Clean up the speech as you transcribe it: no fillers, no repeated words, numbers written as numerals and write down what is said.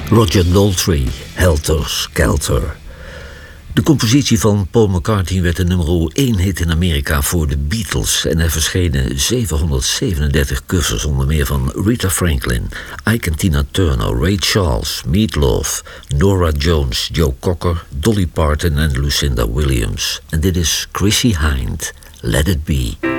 Roger Daltrey, Helter Skelter. De compositie van Paul McCartney werd de nummer 1 hit in Amerika voor de Beatles en er verschenen 737 covers, onder meer van Rita Franklin, Ike en Tina Turner, Ray Charles, Meat Loaf, Norah Jones, Joe Cocker, Dolly Parton en Lucinda Williams. En dit is Chrissie Hynde, Let It Be.